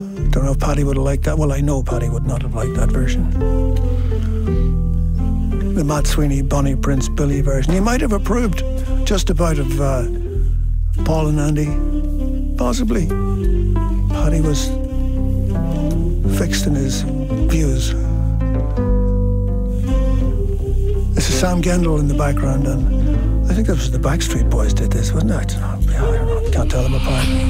Don't know if Paddy would have liked that. Well, I know Paddy would not have liked that version. The Matt Sweeney, Bonnie Prince, Billy version. He might have approved just about of Paul and Andy. Possibly. Paddy was fixed in his views. This is Sam Gendel in the background, and I think that was the Backstreet Boys did this, wasn't it? I don't know. Can't tell them apart.